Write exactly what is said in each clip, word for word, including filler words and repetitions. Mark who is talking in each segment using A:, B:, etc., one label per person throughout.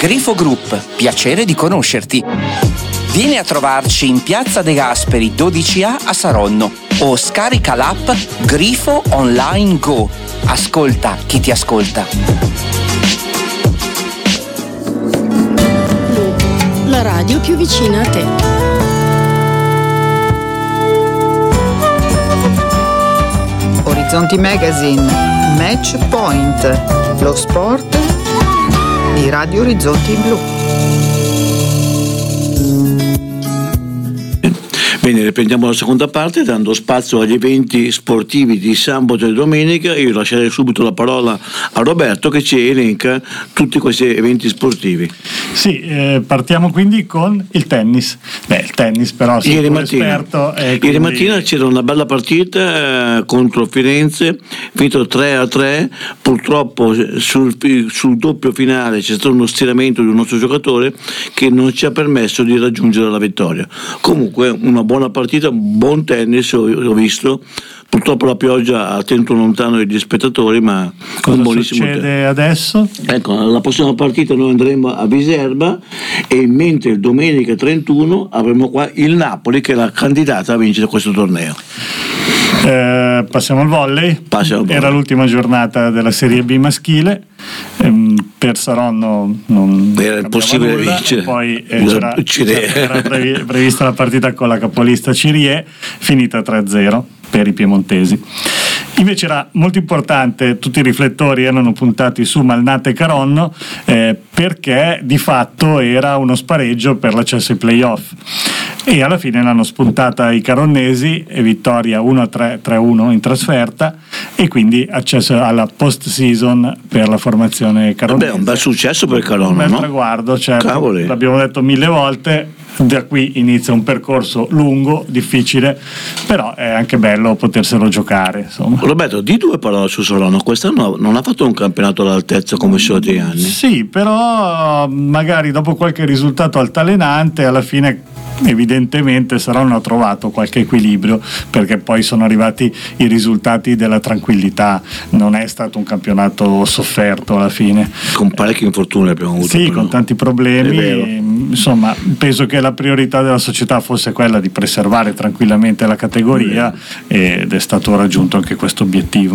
A: Grifo Group, piacere di conoscerti. Vieni a trovarci in Piazza De Gasperi dodici A a Saronno o scarica l'app Grifo Online Go. Ascolta chi ti ascolta.
B: La radio più vicina a te.
C: Orizzonti Magazine, Match Point, lo sport di Radio Orizzonti Blu.
D: Bene, riprendiamo la seconda parte dando spazio agli eventi sportivi di sabato e domenica. Io lascerei subito la parola a Roberto che ci elenca tutti questi eventi sportivi.
E: Sì, eh, partiamo quindi con il tennis. Beh, il tennis però sei
D: ieri
E: un
D: mattina,
E: esperto. Eh,
D: ieri
E: quindi...
D: mattina c'era una bella partita eh, contro Firenze, finito tre a tre. Purtroppo sul, sul doppio finale c'è stato uno stiramento di un nostro giocatore che non ci ha permesso di raggiungere la vittoria. Comunque una buona partita, un buon tennis ho, ho visto. Purtroppo la pioggia ha tenuto lontano gli spettatori, ma
E: cosa
D: un buonissimo
E: succede
D: tempo.
E: Adesso?
D: Ecco, la prossima partita noi andremo a Viserba e mentre domenica trentuno avremo qua il Napoli che è la candidata a vincere questo torneo.
E: Eh, passiamo al volley.
D: Passiamo al volley.
E: Era l'ultima giornata della Serie B maschile. Ehm, per Saronno non
D: era impossibile
E: nulla,
D: vincere.
E: Poi eh, c'era, era previ, prevista la partita con la capolista Cirie, finita tre a zero per i piemontesi. Invece era molto importante, tutti i riflettori erano puntati su Malnate e Caronno eh, perché di fatto era uno spareggio per l'accesso ai playoff e alla fine l'hanno spuntata i caronnesi e vittoria uno a tre, tre a uno in trasferta e quindi accesso alla post season per la formazione caronnese.
D: Beh, un bel successo per Caronno,
E: un bel
D: no?
E: traguardo, certo.
D: Cavoli.
E: L'abbiamo detto mille volte. Da qui inizia un percorso lungo, difficile, però è anche bello poterselo giocare, insomma.
D: Roberto, di due parole su Saronno. Quest'anno non ha fatto un campionato all'altezza come i soliti anni.
E: Sì, però magari dopo qualche risultato altalenante alla fine evidentemente Saronno ha trovato qualche equilibrio perché poi sono arrivati i risultati della tranquillità, non è stato un campionato sofferto alla fine.
D: Con parecchi infortuni abbiamo avuto.
E: Sì,
D: però.
E: con tanti problemi, insomma penso che la priorità della società fosse quella di preservare tranquillamente la categoria ed è stato raggiunto anche questo obiettivo.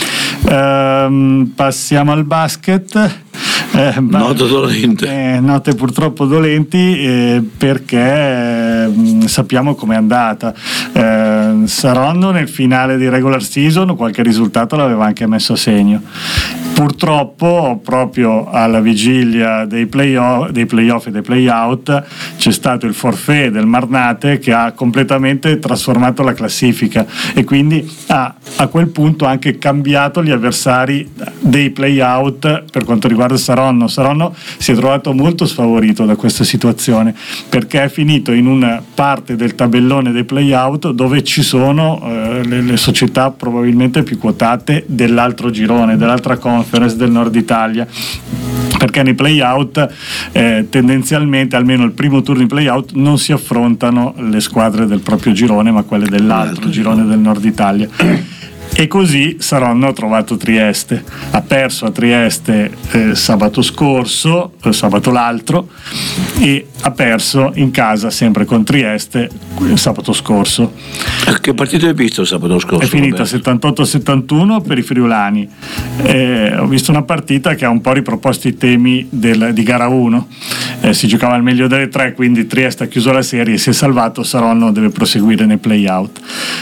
E: Ehm, passiamo al basket. Eh,
D: note dolenti
E: eh, note purtroppo dolenti eh, perché eh, sappiamo com'è andata. eh, Saronno nel finale di regular season qualche risultato l'aveva anche messo a segno, purtroppo proprio alla vigilia dei playoff, dei playoff e dei playout c'è stato il forfait del Marnate che ha completamente trasformato la classifica e quindi ha a quel punto anche cambiato gli avversari dei playout per quanto riguarda Saronno. Saronno si è trovato molto sfavorito da questa situazione perché è finito in una parte del tabellone dei playout dove ci sono eh, le, le società probabilmente più quotate dell'altro girone, dell'altra conference del Nord Italia, perché nei playout eh, tendenzialmente almeno il primo turno di playout non si affrontano le squadre del proprio girone ma quelle dell'altro girone del Nord Italia. E così Saronno ha trovato Trieste, ha perso a Trieste eh, sabato scorso, eh, sabato l'altro, e ha perso in casa sempre con Trieste eh, sabato scorso.
D: Che partita hai visto sabato scorso?
E: È finita settantotto a settantuno per i friulani. Eh, ho visto una partita che ha un po' riproposto i temi del, di gara uno. Eh, si giocava al meglio delle tre, quindi Trieste ha chiuso la serie, si è salvato, Saronno deve proseguire nei play-out.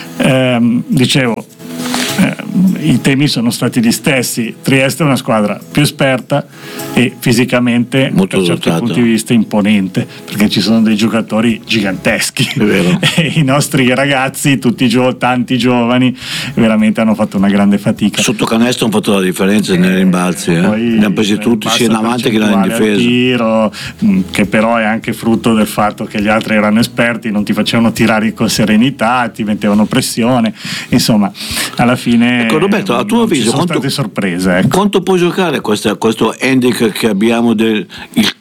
E: Eh, dicevo, Eh, i temi sono stati gli stessi. Trieste è una squadra più esperta e fisicamente
D: molto
E: per certi
D: dotata,
E: punti di vista imponente perché ci sono dei giocatori giganteschi.
D: È vero.
E: E i nostri ragazzi, tutti gio- tanti giovani, veramente hanno fatto una grande fatica.
D: Sotto canestro hanno fatto la differenza eh, nei rimbalzi, eh.
E: Poi,
D: li hanno presi tutti sia in avanti che in difesa,
E: tiro, che però è anche frutto del fatto che gli altri erano esperti, non ti facevano tirare con serenità, ti mettevano pressione, insomma alla fine.
D: Ecco Roberto, a tuo avviso
E: sono
D: quanto,
E: state sorprese, ecco.
D: quanto può giocare questa, questo handicap che abbiamo del il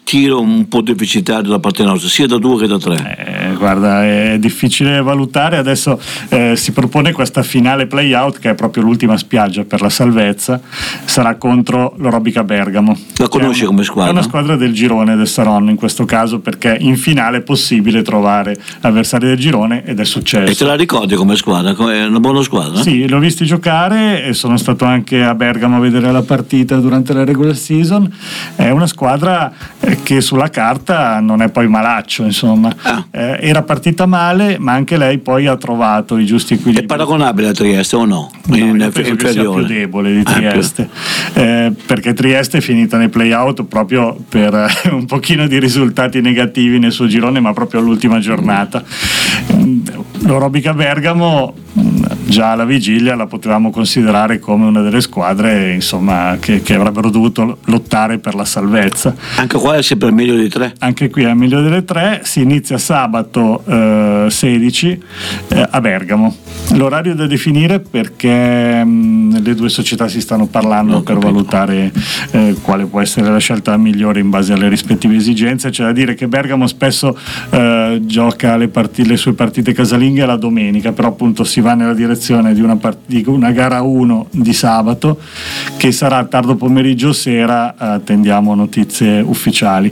D: tiro un po' deficitario da parte nostra, sia da due che da tre?
E: Eh, guarda, è difficile valutare. Adesso eh, si propone questa finale play-out, che è proprio l'ultima spiaggia per la salvezza, sarà contro l'Orobica Bergamo.
D: La conosci
E: una,
D: come squadra?
E: È una squadra del girone del Saronno in questo caso, perché in finale è possibile trovare avversari del girone, ed è successo.
D: E te la ricordi come squadra? È una buona squadra?
E: Sì, l'ho visti giocare e sono stato anche a Bergamo a vedere la partita durante la regular season. È una squadra che sulla carta non è poi malaccio, insomma.
D: Ah.
E: Eh, era partita male, ma anche lei poi ha trovato i giusti equilibri.
D: È paragonabile a Trieste o no?
E: No,
D: in
E: io penso che sia più debole di Trieste,
D: ah,
E: eh, perché Trieste è finita nei play-out proprio per eh, un pochino di risultati negativi nel suo girone, ma proprio all'ultima giornata. L'Orobica Bergamo già alla vigilia la potevamo considerare come una delle squadre, insomma, che, che avrebbero dovuto lottare per la salvezza.
D: Anche qua è sempre il meglio dei tre.
E: Anche qui è il meglio delle tre. Si inizia sabato eh, sedici eh, a Bergamo. L'orario è da definire perché mh, le due società si stanno parlando
D: Non
E: per
D: capito.
E: valutare eh, quale può essere la scelta migliore in base alle rispettive esigenze. C'è da dire che Bergamo spesso eh, gioca le, part- le sue partite casalinghe la domenica, però appunto si va nella direzione di una, part- di una gara uno di sabato, che sarà tardo pomeriggio o sera. Attendiamo notizie ufficiali.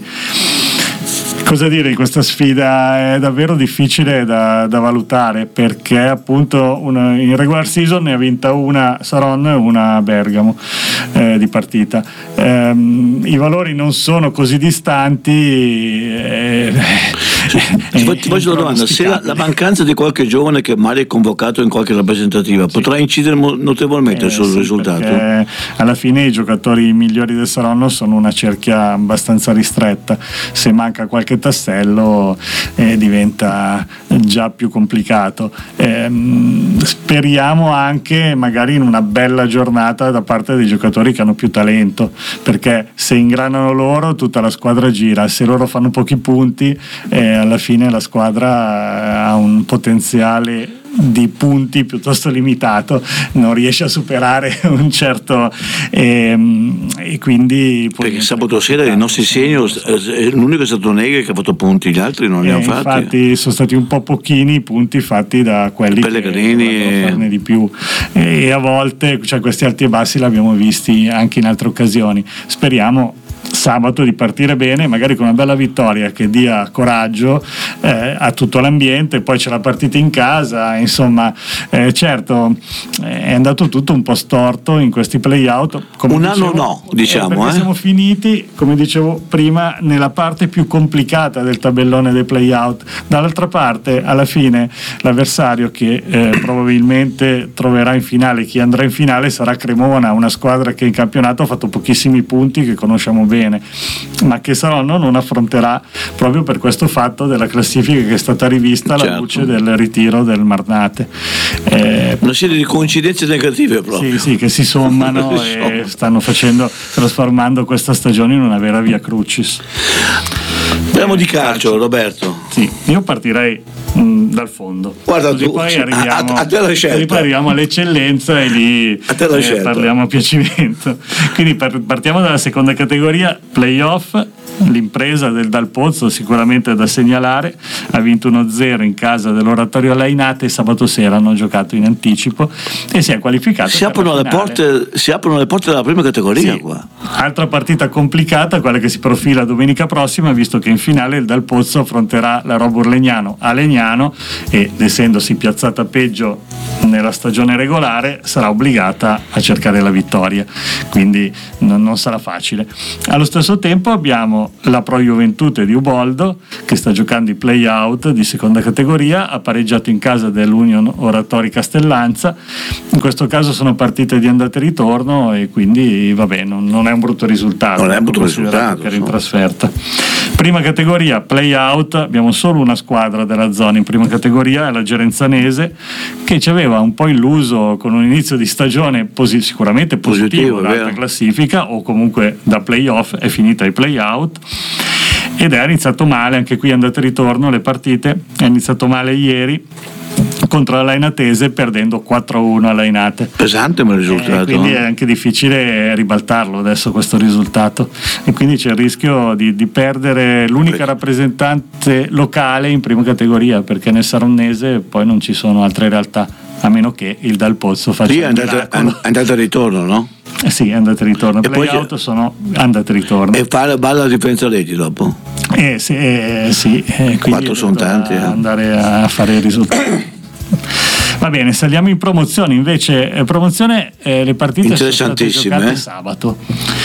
E: Cosa dire di questa sfida? È davvero difficile da, da valutare, perché appunto una, in regular season ne ha vinta una Saronno e una Bergamo eh, di partita. Ehm, i valori non sono così distanti. Eh,
D: Ti, fa- ti faccio una domanda: se la, la mancanza di qualche giovane che magari è convocato in qualche rappresentativa sì. potrà incidere mo- notevolmente
E: eh,
D: sul
E: sì,
D: risultato?
E: Alla fine i giocatori migliori del Saronno sono una cerchia abbastanza ristretta. Se manca qualche tassello eh, diventa già più complicato. Eh, speriamo anche magari in una bella giornata da parte dei giocatori che hanno più talento, perché se ingranano loro tutta la squadra gira. Se loro fanno pochi punti eh, alla fine la squadra ha un potenziale di punti piuttosto limitato, non riesce a superare un certo ehm, e quindi
D: perché sabato sera i nostri senior eh, l'unico è stato Negri che ha fatto punti, gli altri non li hanno fatti.
E: Infatti sono stati un po' pochini i punti fatti da quelli
D: Pellegrini
E: che dovrebbero farne di più, e a volte cioè, questi alti e bassi l'abbiamo visti anche in altre occasioni. Speriamo sabato di partire bene, magari con una bella vittoria che dia coraggio eh, a tutto l'ambiente. Poi c'è la partita in casa, insomma eh, certo è andato tutto un po' storto in questi play-out, come
D: un
E: dicevo,
D: anno no diciamo
E: eh, perché
D: eh.
E: siamo finiti, come dicevo prima, nella parte più complicata del tabellone dei play-out. Dall'altra parte alla fine l'avversario che eh, probabilmente troverà in finale, chi andrà in finale, sarà Cremona, una squadra che in campionato ha fatto pochissimi punti, che conosciamo bene, ma che Saronno non affronterà proprio per questo fatto della classifica che è stata rivista alla
D: certo.
E: luce del ritiro del Marnate. Eh,
D: una serie di coincidenze negative proprio.
E: Sì, sì, che si sommano e stanno facendo, trasformando questa stagione in una vera via crucis.
D: Parliamo di calcio, Roberto.
E: Sì, io partirei mh, dal fondo.
D: Guarda
E: così
D: tu,
E: poi
D: a,
E: arriviamo,
D: a, a te la scelta.
E: così poi arriviamo all'eccellenza e lì
D: a te la
E: eh, parliamo a piacimento. Quindi par- partiamo dalla seconda categoria, playoff. L'impresa del Dal Pozzo sicuramente da segnalare, ha vinto uno zero in casa dell'Oratorio Lainate, sabato sera hanno giocato in anticipo e si è qualificato.
D: Si aprono, le porte, si aprono le porte della prima categoria
E: sì.
D: qua.
E: Altra partita complicata, quella che si profila domenica prossima, visto che in finale il Dal Pozzo affronterà la Robur Legnano a Legnano ed essendosi piazzata peggio nella stagione regolare sarà obbligata a cercare la vittoria, quindi non, non sarà facile. Allo stesso tempo abbiamo la Pro Juventute di Uboldo che sta giocando i play-out di seconda categoria, ha pareggiato in casa dell'Union Oratori Castellanza. In questo caso sono partite di andata e ritorno e quindi vabbè, non, non è un brutto risultato,
D: non è un brutto risultato
E: che era in trasferta. Prima categoria play-out, abbiamo solo una squadra della zona in prima categoria, è la Gerenzanese, che ci aveva un po' illuso con un inizio di stagione posi- sicuramente positivo,
D: positivo
E: dalla classifica o comunque da play-off, è finita ai play-out ed è iniziato male, anche qui andata e ritorno le partite, è iniziato male ieri contro la Lainatese, perdendo quattro a uno a Lainate.
D: Pesante il risultato.
E: Eh, quindi è anche difficile ribaltarlo adesso questo risultato, e quindi c'è il rischio di, di perdere l'unica rappresentante locale in prima categoria, perché nel Saronnese poi non ci sono altre realtà, a meno che il Dal Pozzo faccia
D: sì, è andata e ritorno, no?
E: Eh sì, andata e ritorno.
D: E
E: play out sono andata e ritorno.
D: E fa balla la differenza reti dopo?
E: Eh sì, eh, sì eh,
D: quattro sono tanti. Eh.
E: Andare a fare i risultati. Va bene, saliamo in promozione. Invece, eh, promozione, eh, le partite sono state giocate
D: eh?
E: sabato.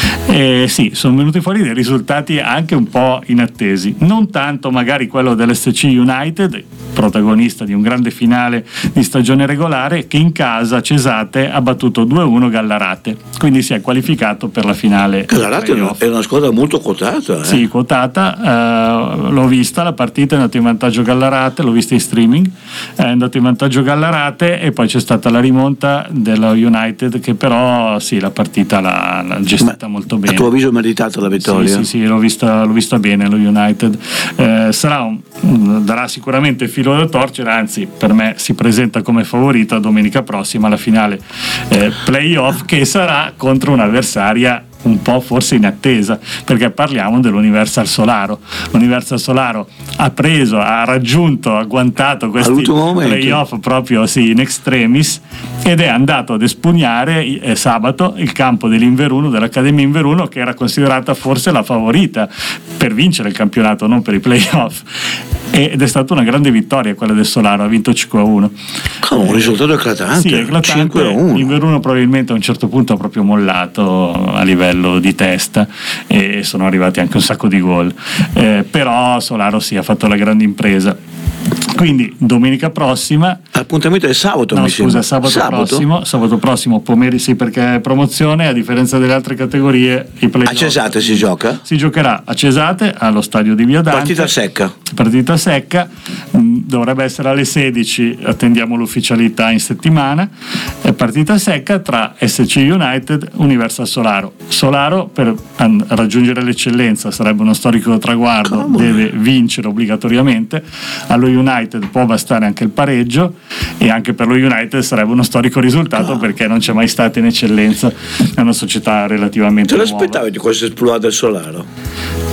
E: Eh, sì, sono venuti fuori dei risultati anche un po' inattesi. Non tanto magari quello dell'S C United, protagonista di un grande finale di stagione regolare, che in casa Cesate ha battuto due a uno Gallarate, quindi si è qualificato per la finale.
D: Gallarate è una squadra molto quotata. Eh?
E: Sì, quotata. Eh, l'ho vista la partita, è andato in vantaggio Gallarate, l'ho vista in streaming, è andato in vantaggio Gallarate e poi c'è stata la rimonta dello United, che però sì, la partita l'ha, l'ha gestita Ma, molto bene.
D: A tuo avviso è meritata la vittoria?
E: Sì, sì, sì, l'ho vista, l'ho vista bene lo United. Eh, sarà un, darà sicuramente filo da torcere, anzi per me si presenta come favorita domenica prossima alla finale eh, playoff, che sarà contro un'avversaria un po' forse in attesa, perché parliamo dell'Universal Solaro. L'Universal Solaro ha preso, ha raggiunto, ha agguantato questi playoff proprio sì, in extremis, ed è andato ad espugnare eh, sabato il campo dell'Inveruno, dell'Accademia Inveruno, che era considerata forse la favorita per vincere il campionato, non per i playoff. Ed è stata una grande vittoria quella del Solaro, ha vinto cinque a uno.
D: Oh, un risultato eclatante.
E: Sì, eclatante.
D: cinque a uno.
E: Inveruno probabilmente a un certo punto ha proprio mollato a livello di testa e sono arrivati anche un sacco di gol, eh, però Solaro sì, ha fatto la grande impresa. Quindi domenica prossima,
D: l'appuntamento è sabato,
E: no
D: mi
E: scusa
D: sembra.
E: sabato,
D: sabato
E: prossimo sabato prossimo pomeriggio, sì, perché è promozione, a differenza delle altre categorie i play
D: a Cesate si gioca?
E: Si giocherà a Cesate allo stadio di Via Dante,
D: partita secca
E: partita secca, dovrebbe essere alle sedici, attendiamo l'ufficialità in settimana. È partita secca tra S C United Universal Solaro. Solaro per raggiungere l'eccellenza sarebbe uno storico traguardo, Come? deve vincere obbligatoriamente. Allo United può bastare anche il pareggio, e anche per lo United sarebbe uno storico risultato, perché non c'è mai stata in eccellenza, è una società relativamente nuova.
D: Te l'aspettavi di questo esploit del Solaro?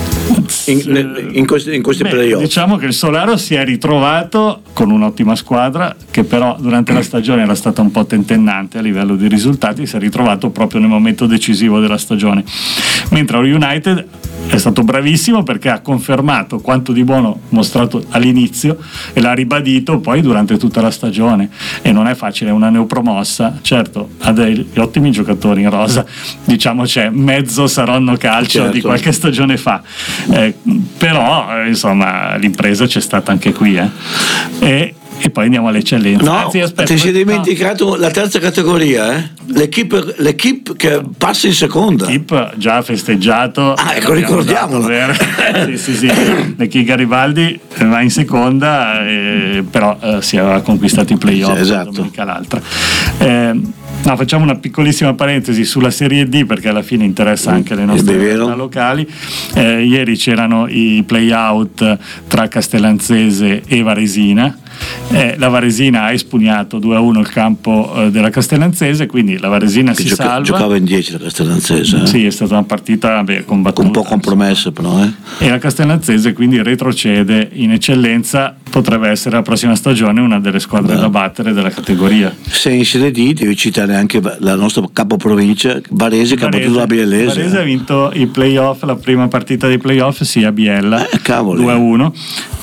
D: In, in questi, in questi
E: Beh,
D: playoff?
E: Diciamo che il Solaro si è ritrovato con un'ottima squadra, che però durante la stagione era stata un po' tentennante a livello di risultati, si è ritrovato proprio nel momento decisivo della stagione, mentre lo United è stato bravissimo perché ha confermato quanto di buono mostrato all'inizio e l'ha ribadito poi durante tutta la stagione, e non è facile, una neopromossa, certo ha degli ottimi giocatori in rosa, diciamo c'è mezzo Saronno calcio, certo, di qualche stagione fa, eh, però eh, insomma l'impresa c'è stata anche qui eh. e E poi andiamo all'eccellenza.
D: No,
E: Anzi, aspetta,
D: ti sei
E: no.
D: dimenticato la terza categoria, eh? L'equipe, l'equipe che passa in seconda.
E: L'equipe già ha festeggiato.
D: Ah, ecco, ricordiamolo.
E: sì, sì, sì. L'equipe Garibaldi va in seconda, eh, però eh, si aveva conquistato i playoff, sì, esatto, domenica l'altra. Eh, no, facciamo una piccolissima parentesi sulla Serie D, perché alla fine interessa anche le nostre realtà locali. Eh, ieri c'erano i play-out tra Castellanzese e Varesina. Eh, la Varesina ha espugnato due a uno il campo eh, della Castellanzese, quindi la Varesina che si gioca, salva.
D: Giocava in dieci la Castellanzese. Eh?
E: Sì, è stata una partita beh, combattuta,
D: un po' compromessa però. Eh?
E: E la Castellanzese quindi retrocede in eccellenza, potrebbe essere la prossima stagione una delle squadre beh. da battere della categoria.
D: Se in Serie D devi citare anche la nostra capoprovincia, Varese, che ha battuto la Biellese.
E: Varese ha vinto i playoff, la prima partita dei playoff, sì, a Biella,
D: eh,
E: due a uno.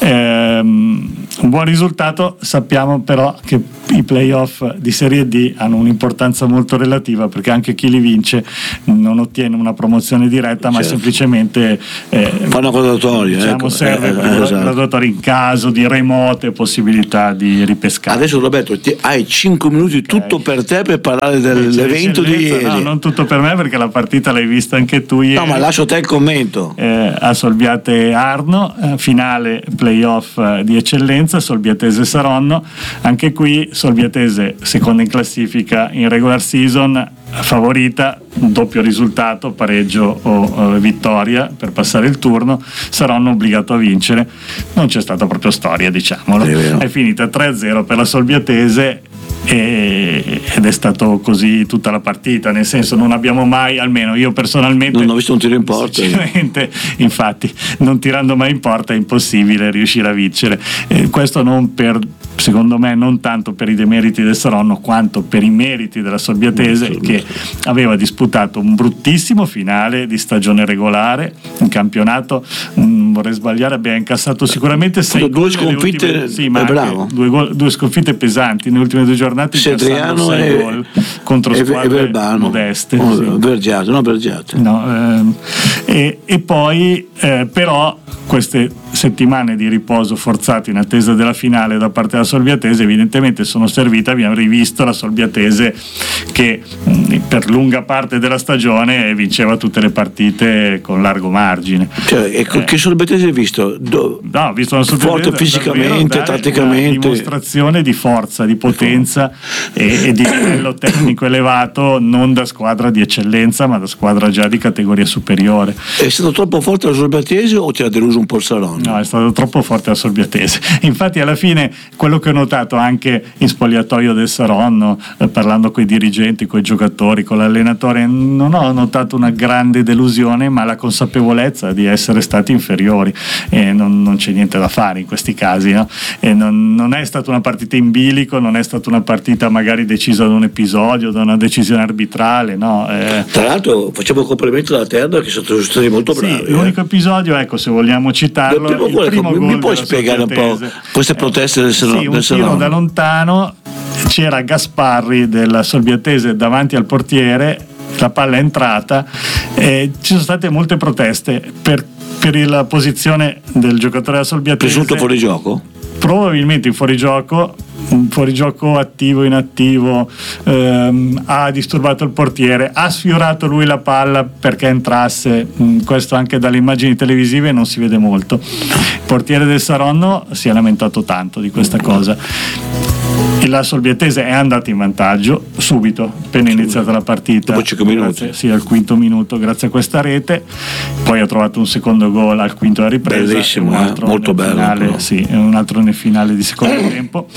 E: Ehm, un buon risultato. Sappiamo però che i playoff di Serie D hanno un'importanza molto relativa, perché anche chi li vince non ottiene una promozione diretta, certo, ma semplicemente eh,
D: fa una graduatoria,
E: diciamo,
D: ecco,
E: serve
D: eh,
E: per
D: eh, esatto.
E: graduatoria in caso di remote possibilità di ripescare.
D: Adesso Roberto ti, hai cinque minuti okay. tutto per te per parlare dell'evento di ieri.
E: No, non tutto per me, perché la partita l'hai vista anche tu ieri.
D: No, ma lascio te il commento.
E: Eh, a Solbiate Arno, eh, finale playoff eh, di eccellenza, Solbiatese Saronno. Anche qui Solbiatese seconda in classifica in regular season, favorita, doppio risultato, pareggio o eh, vittoria per passare il turno, saranno obbligati a vincere. Non c'è stata proprio storia, diciamolo, è, è finita tre a zero per la Solbiatese e, ed è stato così tutta la partita, nel senso non abbiamo mai, almeno io personalmente
D: non ho visto un tiro in porta,
E: infatti non tirando mai in porta è impossibile riuscire a vincere, e questo non per, secondo me, non tanto per i demeriti del Saronno quanto per i meriti della Solbiatese, che aveva disputato un bruttissimo finale di stagione regolare in campionato. Non vorrei sbagliare, abbiamo incassato sicuramente sei
D: due sconfitte,
E: ultime, sì, ma
D: è bravo.
E: Due, gol, due sconfitte pesanti nelle ultime due giornate,
D: Sedriano
E: sei
D: e,
E: gol contro
D: e,
E: squadre
D: e
E: modeste,
D: oh,
E: sì.
D: Vergiato, no, Vergiato.
E: No, ehm, e, e poi eh, però queste settimane di riposo forzato in attesa della finale da parte della Solbiatese evidentemente sono servite. Abbiamo rivisto la Solbiatese che mh, per lunga parte della stagione vinceva tutte le partite con largo margine.
D: Cioè, ecco, eh, che Solbiatese hai visto? Do...
E: No, ho visto una
D: forte fisicamente, tatticamente,
E: una dimostrazione di forza, di potenza e, e di livello tecnico elevato, non da squadra di eccellenza ma da squadra già di categoria superiore.
D: È stato troppo forte la Solbiatese o ti ha deluso un po' il Saronno?
E: No, è stato troppo forte la Solbiatese. Infatti alla fine quello che ho notato anche in spogliatoio del Saronno, eh, parlando con i dirigenti, con i giocatori, con l'allenatore, non ho notato una grande delusione ma la consapevolezza di essere stati inferiori, e non, non c'è niente da fare in questi casi, no? E non, non è stata una partita in bilico, non è stata una partita magari decisa da un episodio, da una decisione arbitrale, no? Eh,
D: Tra l'altro facciamo complimenti alla Terra che sono stati molto bravi.
E: Sì, l'unico
D: eh.
E: episodio, ecco, se vogliamo citarlo,
D: il primo,
E: il primo
D: mi,
E: gol
D: mi puoi
E: della
D: spiegare un po' queste proteste
E: eh,
D: del Saronno?
E: Sì, un tiro da lontano, c'era Gasparri della Solbiatese davanti al portiere, la palla è entrata e ci sono state molte proteste per, per la posizione del giocatore della Solbiatese.
D: Presunto fuorigioco?
E: Probabilmente in fuorigioco, fuorigioco attivo, inattivo, ehm, ha disturbato il portiere, ha sfiorato lui la palla perché entrasse, mh, questo anche dalle immagini televisive non si vede molto. Il portiere del Saronno si è lamentato tanto di questa cosa. E la Solbiatese è andata in vantaggio subito, appena iniziata la partita,
D: dopo cinque minuti,
E: grazie, sì, al quinto minuto, grazie a questa rete. Poi ha trovato un secondo gol al quinto della ripresa,
D: bellissimo,
E: un altro
D: eh? Molto
E: nel
D: bello
E: finale, sì, un altro nel finale di secondo tempo.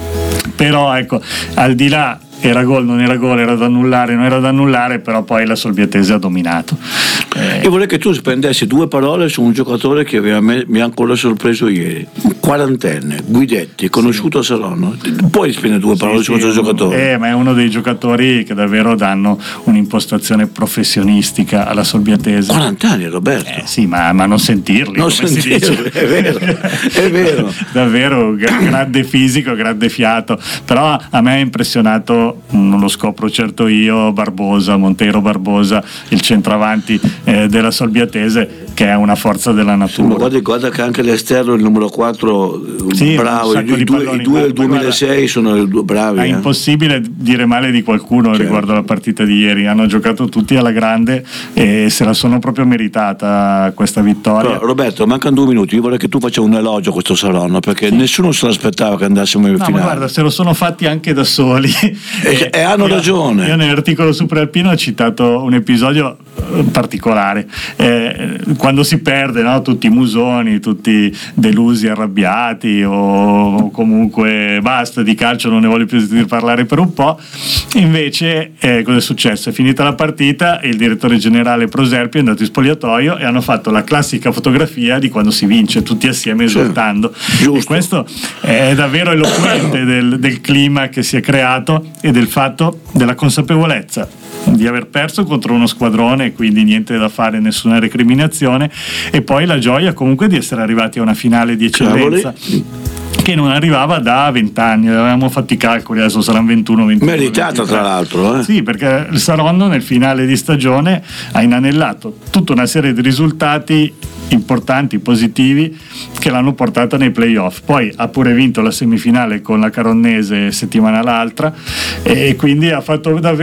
E: Però ecco, al di là era gol, non era gol, era da annullare, non era da annullare, però poi la Solbiatese ha dominato. Eh,
D: Io vorrei che tu spendessi due parole su un giocatore che mi ha ancora sorpreso ieri, un quarantenne, Guidetti, conosciuto a Saronno. Puoi spendere due parole
E: sì,
D: su questo
E: sì,
D: giocatore?
E: Eh, ma è uno dei giocatori che davvero danno un'impostazione professionistica alla Solbiatese.
D: quaranta anni, Roberto?
E: Eh, sì, ma, ma non sentirli,
D: non
E: come
D: sentirli,
E: si dice.
D: È vero, è vero.
E: Davvero grande fisico, grande fiato, però a me ha impressionato, non lo scopro certo io, Barbosa, Monteiro Barbosa, il centravanti eh, della Solbiatese, che è una forza della natura.
D: Ma guarda, guarda che anche l'esterno, il numero quattro,
E: sì,
D: bravo, i, i, due, i due del duemilasei sono due bravi. È
E: eh. impossibile dire male di qualcuno, certo, riguardo alla partita di ieri. Hanno giocato tutti alla grande e se la sono proprio meritata questa vittoria.
D: Però, Roberto, mancano due minuti, io vorrei che tu faccia un elogio a questo Saronno, perché sì, nessuno se l'aspettava che andassimo in
E: no,
D: finale.
E: Ma guarda, se lo sono fatti anche da soli.
D: E, e hanno
E: io,
D: ragione.
E: Io nell'articolo su Prealpino ho citato un episodio particolare, eh, quando si perde, no? Tutti musoni, tutti delusi, arrabbiati, o comunque basta di calcio, non ne voglio più sentire parlare per un po'. Invece eh, cosa è successo? È finita la partita e il direttore generale Proserpio è andato in spogliatoio e hanno fatto la classica fotografia di quando si vince tutti assieme esultando, sì, e questo è davvero eloquente del, del clima che si è creato e del fatto della consapevolezza di aver perso contro uno squadrone, quindi niente da fare, nessuna recriminazione, e poi la gioia comunque di essere arrivati a una finale di eccellenza. Cavoli. Che non arrivava da vent'anni, avevamo fatto i calcoli, adesso saranno ventuno ventuno.
D: Meritata tra l'altro, eh?
E: Sì, perché il Saronno nel finale di stagione ha inanellato tutta una serie di risultati importanti, positivi, che l'hanno portata nei playoff. Poi ha pure vinto la semifinale con la Caronnese settimana l'altra e quindi ha fatto davvero